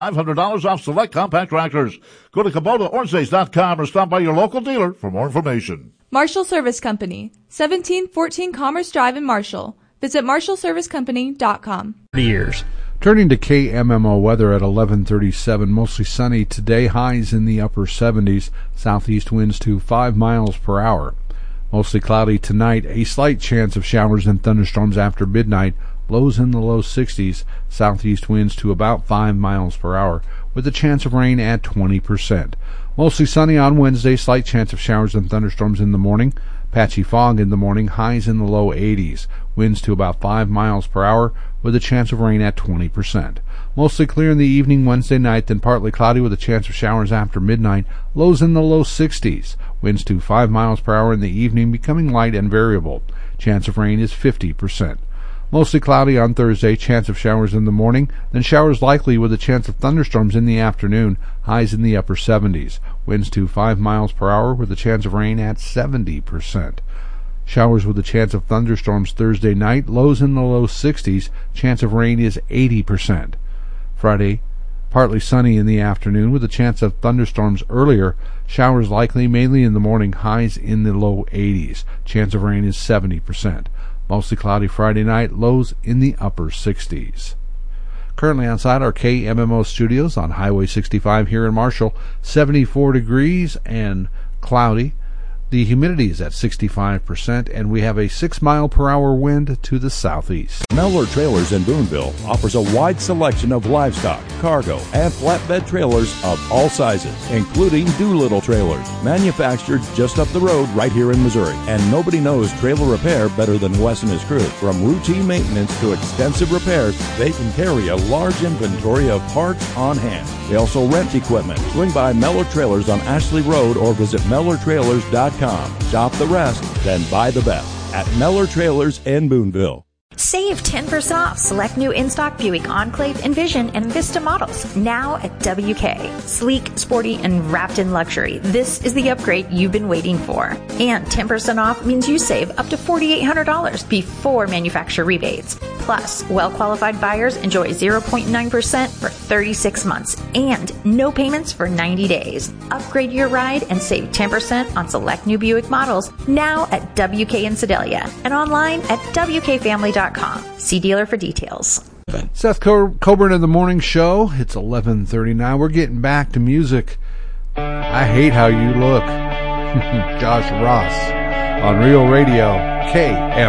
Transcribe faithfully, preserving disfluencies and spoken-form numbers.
five hundred dollars off select compact tractors. Go to Kubota Orange dot com or stop by your local dealer for more information. Marshall Service Company, seventeen fourteen Commerce Drive in Marshall. Visit marshall service company dot com. Years. Turning to K M M O weather at eleven thirty-seven, mostly sunny today, highs in the upper seventies, southeast winds to five miles per hour. Mostly cloudy tonight, a slight chance of showers and thunderstorms after midnight, lows in the low sixties, southeast winds to about five miles per hour, with a chance of rain at twenty percent. Mostly sunny on Wednesday, slight chance of showers and thunderstorms in the morning, patchy fog in the morning, highs in the low eighties, winds to about five miles per hour, with a chance of rain at twenty percent. Mostly clear in the evening Wednesday night, then partly cloudy with a chance of showers after midnight, lows in the low sixties, winds to five miles per hour in the evening, becoming light and variable. Chance of rain is fifty percent. Mostly cloudy on Thursday, chance of showers in the morning, then showers likely with a chance of thunderstorms in the afternoon, highs in the upper seventies, winds to five miles per hour with a chance of rain at seventy percent. Showers with a chance of thunderstorms Thursday night, lows in the low sixties, chance of rain is eighty percent. Friday, partly sunny in the afternoon with a chance of thunderstorms earlier, showers likely mainly in the morning, highs in the low eighties, chance of rain is seventy percent. Mostly cloudy Friday night, lows in the upper sixties. Currently outside our K M M O studios on Highway sixty-five here in Marshall, seventy-four degrees and cloudy. The humidity is at sixty-five percent, and we have a six mile per hour wind to the southeast. Mellor Trailers in Boonville offers a wide selection of livestock, cargo, and flatbed trailers of all sizes, including Doolittle trailers, manufactured just up the road right here in Missouri. And nobody knows trailer repair better than Wes and his crew. From routine maintenance to extensive repairs, they can carry a large inventory of parts on hand. They also rent equipment. Swing by Mellor Trailers on Ashley Road or visit mellor trailers dot com. Shop the rest, then buy the best at Mellor Trailers in Boonville. Save ten percent off select new in-stock Buick Enclave, Envision, and Vista models now at W K. Sleek, sporty, and wrapped in luxury. This is the upgrade you've been waiting for. And ten percent off means you save up to four thousand eight hundred dollars before manufacturer rebates. Plus, well-qualified buyers enjoy zero point nine percent for thirty-six months and no payments for ninety days. Upgrade your ride and save ten percent on select new Buick models now at W K in Sedalia and online at W K family dot com. See dealer for details. Seth Co- Coburn in the morning show. It's eleven thirty-nine. We're getting back to music. I Hate How You Look. Josh Ross on Real Radio K M